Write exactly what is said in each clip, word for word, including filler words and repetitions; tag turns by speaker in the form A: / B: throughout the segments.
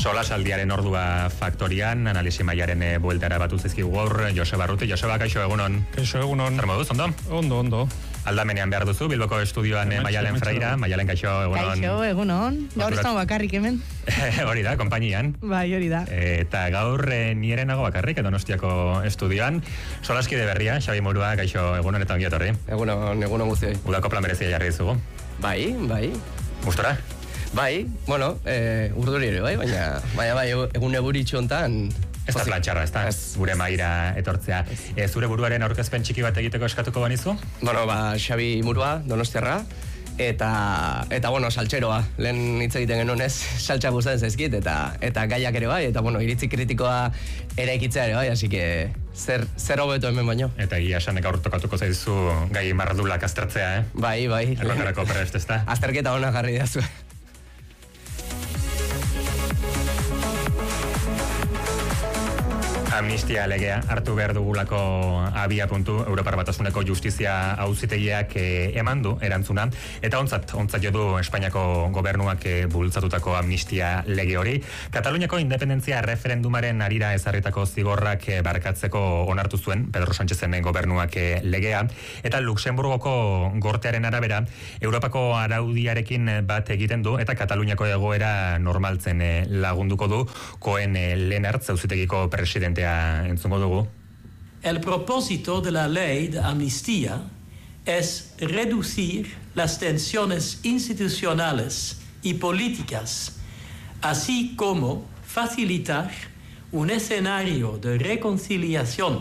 A: Solasaldiaren ordua faktorian, analisi mailaren e, bueltara batu zizkigu gaur, Joseba Arruti. Joseba, kaixo egunon.
B: Kaixo egunon.
A: Zer moduz, ondo?
B: Ondo, ondo.
A: Aldamenean behar duzu, Bilboko estudioan e, Maialen Freira. Maialen, kaixo egunon.
C: Kaixo egunon. Gaur ez dago bakarrik hemen.
A: Hori da, konpainian.
C: Bai, hori da.
A: Eta gaur e, nire nago bakarrik, Donostiako estudioan. Solaskide berria, Xabi Murua, kaixo egunon eta ongi etorri.
D: Egunon, egunon guztioi.
A: Udako plan berezia jarri dizugu.
D: Bai, bai.
A: Gustora?
D: Bai, bueno, eh, urduri ere, bai, baina, baina bai, egun eguritxu hontan.
A: Ez da plan txarra, ez da, gure maira etortzea. E, zure buruaren aurkezpen txiki bat egiteko eskatuko banizu?
D: Bueno, ba, Xabi Murua, Donostiarra, eta, eta bueno, saltxeroa, lehen hitz egiten genuen ez, saltxa gustatzen zaizkit, eta, eta gaiak ere bai, eta bueno, iritzi kritikoa ere ekitzea ere bai, así que zer, zer hobeto hemen baino.
A: Eta egia esanek aur tokatuko zaizu gai mardulak aztertzea, eh?
D: Bai, bai.
A: Errotarako prest, ez da?
D: Azterketa hona jarri dazu.
A: Amnistia legea hartu behar dugulako abia puntu Europar Batasuneko justizia auzitegiak eh, eman du erantzuna, eta ontzat, ontzat jo du Espainiako gobernuak eh, bultzatutako amnistia lege hori. Kataluniako independentzia referendumaren harira ezarritako zigorrak eh, barkatzeko onartu zuen Pedro Sánchezen gobernuak eh, legea, eta Luxemburgoko gortearen arabera Europako araudiarekin bat egiten du, eta Kataluniako egoera normaltzen eh, lagunduko du. Koen eh, Lehnartz auzitegiko presidentea entzungo dugu.
E: El propósito de la ley de amnistía es reducir las tensiones institucionales y políticas, así como facilitar un escenario de reconciliación.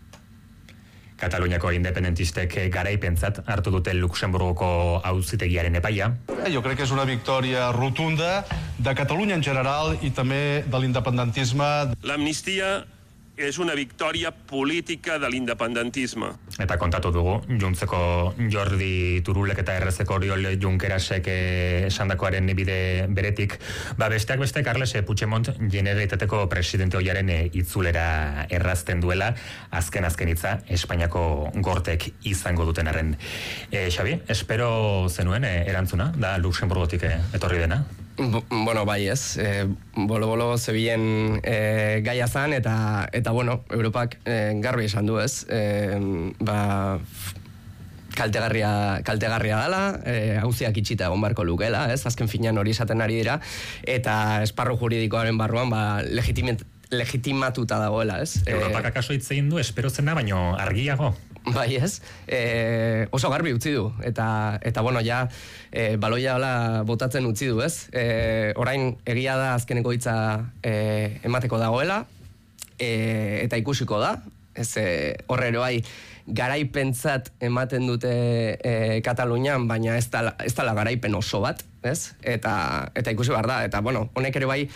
A: Kataluniako independentistek garaipentzat hartu dute Luxemburgoko auzitegiaren epaia.
F: Jo crec que és una victòria rotunda de Catalunya en general i també de l'independentisme.
G: L'amnistia és una victòria política de l'independentisme.
A: Eta kontatu dugu, Juntzeko Jordi Turulek eta Errezeko Oriol Junkerasek esandakoaren bide beretik, ba besteak beste Carles Puigdemont Generalitateko presidente ohiaren itzulera errazten duela, azken azken hitza Espainiako gortek izango duten arren. E, Xabi, espero zenuen e, erantzuna, da Luxemburgotik e, etorri dena?
D: Bueno, bai ez, e, bolo-bolo zebilen e, gaia zan, eta, eta bueno, Europak e, garbi esan du ez, e, ba, kaltegarria, kaltegarria dela, e, auziak itxita egon barko lukela, ez, azken finean hori esaten ari dira, eta esparru juridikoaren barruan, ba, legitiment, legitimatuta dagoela, ez.
A: Europak akaso hitz egin du, espero zena, baino argiago.
D: Bai ez, e, oso garbi utzi du, eta, eta bueno, ja, e, baloia hola botatzen utzi du, ez? E, orain egia da azkeneko hitza e, emateko dagoela, e, eta ikusiko da, ez e, horrero bai, garaipentzat ematen dute e, Katalunian, baina ez da, ez da la garaipen oso bat, ez? Eta, eta ikusi behar da, eta bueno, honek ere bai,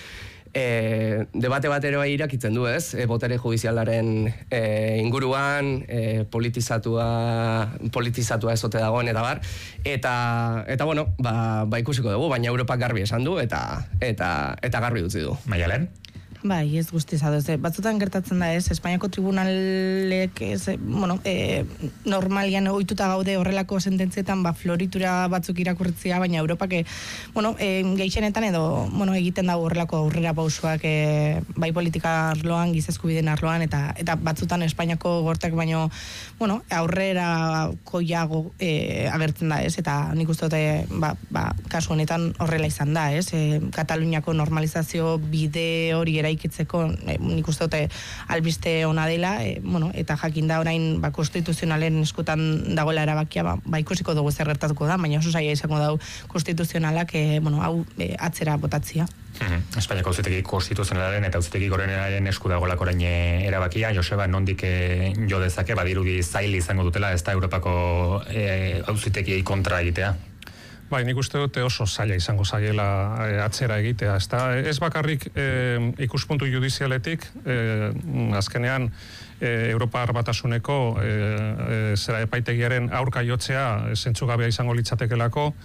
D: E, debate bat ere bai irakitzen du, ez? E, botere judizialaren e, inguruan, e, politizatua, politizatua ezote dagoen eta bar, eta, eta bueno, ba, ba ikusiko dugu, baina Europak garbi esan du, eta, eta, eta garbi utzi du.
A: Maialen?
C: Bai, ez guztizado, ez, batzutan gertatzen da ez, Espainiako tribunalek ez, bueno, e, normalian ohituta gaude horrelako sententzietan, ba, floritura batzuk irakurritzea, baina Europak, e, bueno, e, gehienetan edo, bueno, egiten dago horrelako aurrera pausoak, e, bai politika arloan, giza eskubideen arloan, eta, eta batzutan Espainiako gorteak baino, bueno, aurrera koiago e, agertzen da ez, eta nik uste dute, ba, ba, kasu honetan horrela izan da ez, e, Kataluniako normalizazio bide hori era ikitzeko, e, nik uste dute albiste ona dela, e, bueno, eta jakin da orain ba, konstituzionalen eskutan dagoela erabakia, ba, ba ikusiko dugu zer gertatuko da, baina oso saia izango dau konstituzionalak, e, bueno, hau e, atzera botatzia.
A: Mm-hmm. Espainiako auzitegi konstituzionalaren eta auzitegi gorenaren esku dagoelako orain erabakia. Joseba, nondik e, jo dezake, badirudi zail izango dutela, ez da Europako e, auzitegiei kontra egitea?
B: Bai, nik uste dute oso zaila izango zaiela e, atzera egitea, ez da, ez bakarrik e, ikuspuntu judizialetik, e, azkenean e, Europar Batasuneko e, e, zera epaitegiaren aurka jotzea zentzugabea izango litzatekelako,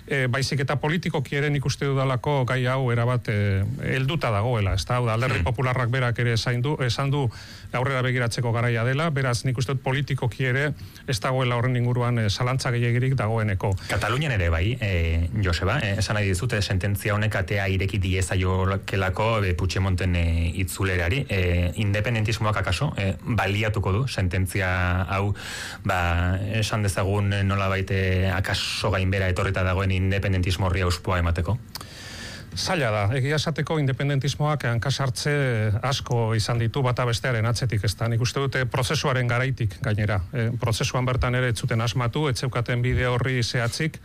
B: e, baizik eta politikoki ere nik uste dudalako gai hau erabat e, helduta dagoela, ez da, alderdi popularrak berak ere esan du, esan du aurrera begiratzeko garaia dela, beraz nik uste dut politikoki ere ez dagoela horren inguruan e, zalantza gehiagirik dagoeneko.
A: Katalunian ere bai, e, Joseba, e, esan nahi dizute sententzia honek atea ireki diezaiokelako e, Puigdemonten e, itzulerari, e, independentismoak akaso, e, baliatuko du sententzia hau, ba, esan dezagun nola baite akaso gainbera etorrita dagoen independentismo horri auspoa emateko?
B: Zaila da, egia esateko independentismoak hankasartze asko izan ditu bata bestearen atzetik, ez da, nik uste dute prozesuaren garaitik gainera. E, prozesuan bertan ere etzuten asmatu, etzeukaten bide horri zehatzik,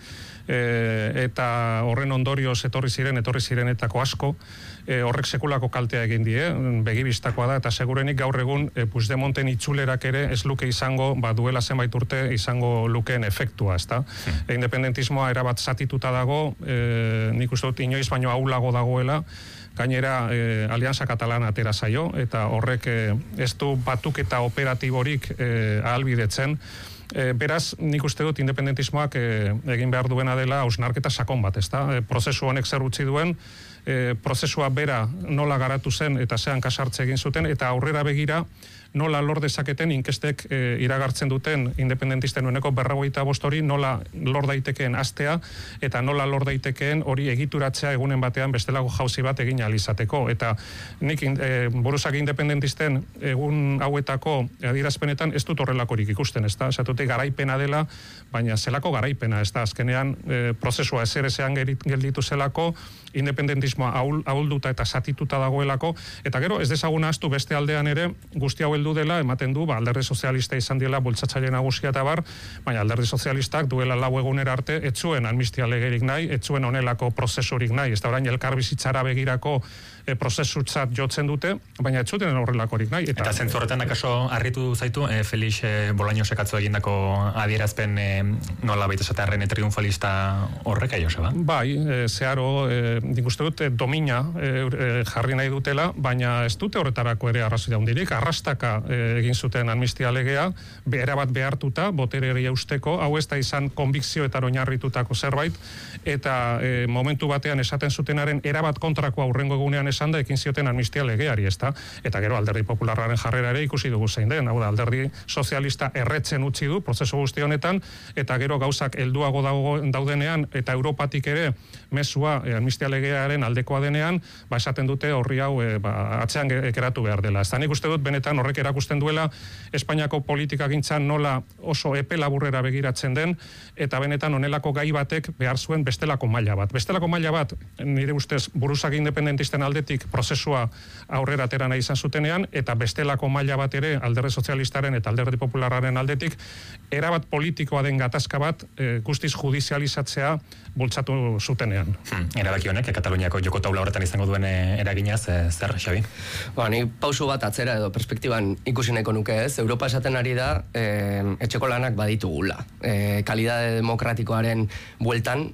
B: e, eta horren ondorioz etorri ziren, etorri zirenetako asko, e, horrek sekulako kaltea egin die, begibistakoa da, eta segurenik gaur egun e, Puigdemonten itzulerak ere ez luke izango, ba, duela zenbait urte izango lukeen efektua, ez da. Hmm. E, independentismoa erabat zatituta dago, e, nik uste dut inoiz baino aulago dagoela, gainera e, Alianza Catalana atera zaio, eta horrek e, ez du batuketa operatiborik e, ahalbidetzen. E, beraz, nik uste dut independentismoak e, egin behar duena dela hausnarketa sakon bat, ez da? E, prozesu honek zer utzi duen, e, prozesua bera nola garatu zen eta zean kasartze egin zuten, eta aurrera begira nola lor dezaketen inkestek e, iragartzen duten independentisten uneko berrogeita bost hori nola lor daitekeen astea eta nola lor daitekeen hori egituratzea egunen batean bestelako jauzi bat egin ahal izateko. Eta nik e, buruzagi independentisten egun hauetako adierazpenetan ez dut horrelakorik ikusten, ez da? Esatutik garaipena dela, baina zelako garaipena, ez da? Azkenean e, prozesua ezer ezean gelditu zelako, independentismoa ahul, ahulduta eta satituta dagoelako, eta gero ez dezaguna astu beste aldean ere guzti hau heldu dela, ematen du, ba, alderdi sozialista izan diela bultzatzaile nagusia eta bar, baina alderdi sozialistak duela lau egunera arte etzuen amnistia legerik nahi, etzuen honelako prozesurik nahi, ez da orain elkarbizitzara begirako e, prozesutzat jotzen dute, baina etzuten horrelakorik nahi.
A: Eta, eta zentzorretan akaso harritu zaitu, e, Felix e, Bolañosek atzo egindako adierazpen e, nola baita esatearren triunfalista horrek, Joseba?
B: Bai, e, zeharo, e, nik uste dut, e, domina e, e, jarri nahi dutela, baina ez dute horretarako ere arrazoi handirik, arrastaka e, egin zuten amnistia legea, erabat behartuta, botereri eusteko, hau ez da izan konbikzioetan oinarritutako zerbait, eta e, momentu batean esaten zutenaren erabat kontrako aurrengo egunean esan da ekin zioten amnistia legeari, ez da? Eta gero alderdi popularraren jarrera ere ikusi dugu zein den, hau da, alderdi sozialista erretzen utzi du, prozesu guzti honetan, eta gero gauzak helduago daudenean, eta Europatik ere mezua e, amnistia legearen aldekoa denean, ba esaten dute horri hau e, ba, atzean geratu behar dela. Ez da, nik uste dut benetan horrek erakusten duela Espainiako politikagintzan nola oso epe laburrera begiratzen den, eta benetan honelako gai batek behar zuen bestelako maila bat. Bestelako maila bat, nire ustez, buruzagi independentisten aldetik prozesua aurrera atera nahi izan zutenean, eta bestelako maila bat ere alderdi sozialistaren eta alderdi popularraren aldetik, erabat politikoa den gatazka bat e, guztiz judizializatzea bultzatu zutenean.
A: Hmm, erabaki honek, Kataluniako joko taula horretan izango duen eraginaz, e, zer, Xabi?
D: Ba, ni pausu bat atzera edo perspektiban ikusi nahiko nuke ez. Europa esaten ari da e, etxeko lanak baditugula. E, kalidade demokratikoaren bueltan,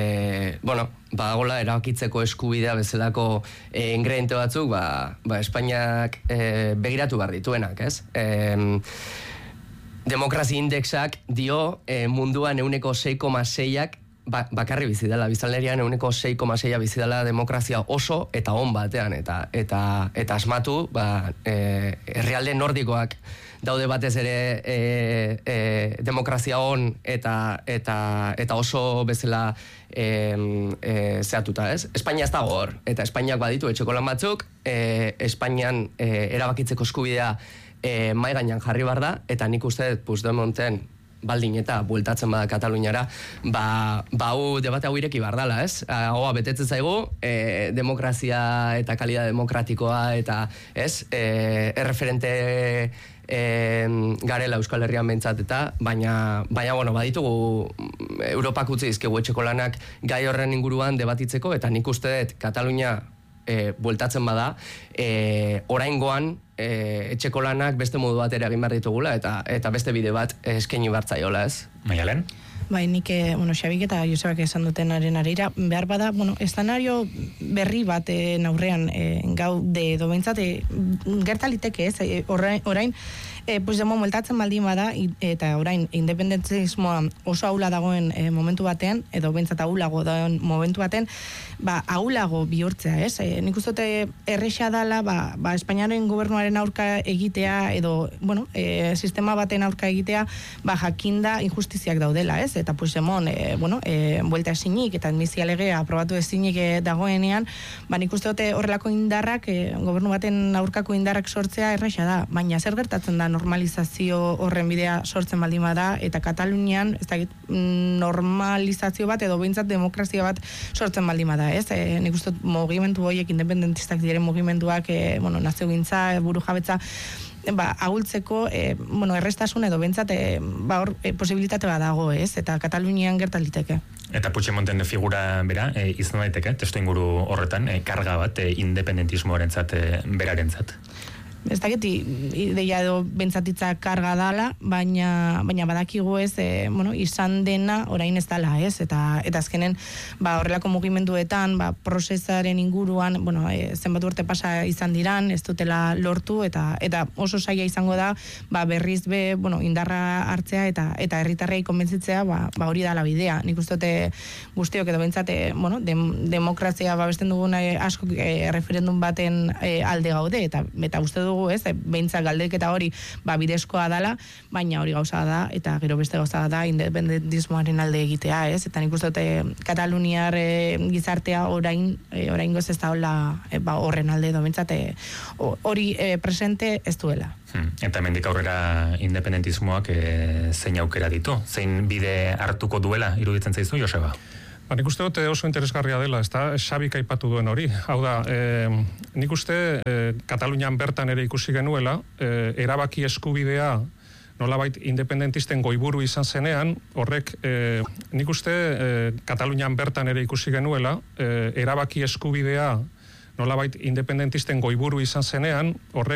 D: e, bueno, badagola erabakitzeko eskubidea bezalako e, ingrediente batzuk, ba, ba Espainiak e, begiratu behar dituenak, ez? E, Demokrazi indexak dio e, munduan euneko sei koma seiak ba, bakarri bizi dela, biztanlerian euneko sei koma seia bizi dela demokrazia oso eta on batean, eta eta eta asmatu, ba, e, herrialde nordikoak daude batez ere e, e, demokrazia on eta eta eta oso bezala e, e, zehatuta, ez? Espainia ez dago hor, eta Espainiak baditu etxeko lan batzuk, e, Espainian e, erabakitzeko eskubidea e, mai gainean jarri behar da, eta nik uste Puigdemonten baldin eta bueltatzen bada Kataluniara, ba, ba hau debate hau ireki behar dela, ez? Hoa betetzen zaigu, e, demokrazia eta kalidad demokratikoa eta, ez? E, erreferente e, garela Euskal Herrian bentsat eta, baina, baina, bueno, baditugu Europak utzi dizkigu etxeko lanak gai horren inguruan debatitzeko, eta nik uste dut Katalunia e, bueltatzen bada, e, oraingoan e, etxeko lanak beste modu bat ere egin behar ditugula, eta eta beste bide bat eskaini behar zaiola, ez?
A: Maialen?
C: Bai, nik, bueno, Xabik eta Josebak esan dutenaren arira, behar bada, bueno, eszenario berri bat eh, aurrean eh, gaude edo behintzat eh, gertaliteke ez, eh, orain, orain eh, Puigdemont moltatzen baldin bada i, eta orain independentzismoa oso ahula dagoen eh, momentu batean, edo behintzat ahulago dagoen momentu batean, ba, ahulago bihurtzea, ez? Eh, nik uste dute erresa dala, ba, ba, Espainiaren gobernuaren aurka egitea, edo, bueno, eh, sistema baten aurka egitea, ba, jakinda injustiziak daudela, ez? Eta Puigdemont, e, bueno, e, buelta esinik eta admizia legea aprobatu esinik e, dagoenean, ba, nik uste dute horrelako indarrak, e, gobernu baten aurkako indarrak sortzea erresa da, baina zer gertatzen da normalizazio horren bidea sortzen baldin bada, eta Katalunian, ez da, normalizazio bat edo behintzat demokrazia bat sortzen baldin bada, ez? E, nik uste mugimendu horiek independentistak diren mugimenduak, e, bueno, naziogintza, buru jabetza, ba, ahultzeko, e, bueno, errestasun edo bentsat, e, ba, hor, e, posibilitate bat dago, ez? Eta Katalunian gertaliteke.
A: Eta Puigdemonten figura bera, e, izan daiteke, testu inguru horretan, e, karga bat, e, independentismoarentzat, e, berarentzat.
C: Ez dakit, ideia edo bentsatitza karga dala, baina, baina badakigu ez, e, bueno, izan dena orain ez dala, ez? Eta, eta azkenen, ba, horrelako mugimenduetan, ba, prozesaren inguruan, bueno, e, zenbat urte pasa izan diran, ez dutela lortu, eta eta oso saia izango da, ba, berriz be, bueno, indarra hartzea, eta eta herritarrei konbentzitzea, ba, ba, hori dala bidea. Nik uste dute guztiok edo bentsate, bueno, dem, demokrazia babesten dugun e, asko e, referendum baten e, alde gaude, eta, eta uste dugu ez, behintzak galdeketa hori ba, bidezkoa dala, baina hori gauza da, eta gero beste gauza da independentismoaren alde egitea, ez? Eta nik uste dute Kataluniar e, gizartea orain, e, orain goz ez da hola, e, ba, horren alde edo behintzat hori e, presente ez duela.
A: Hmm. Eta mendik aurrera independentismoak e, zein aukera ditu? Zein bide hartuko duela iruditzen zaizu, Joseba?
B: Ba, nik uste dute oso interesgarria dela, ez da, Xabik aipatu duen hori. Hau da, e, nik uste e, Katalunian bertan ere ikusi genuela, e, erabaki eskubidea nolabait independentisten goiburu izan zenean, horrek, e, nik uste e, Katalunian bertan ere ikusi genuela, e, erabaki eskubidea nolabait independentisten goiburu izan zenean, horrek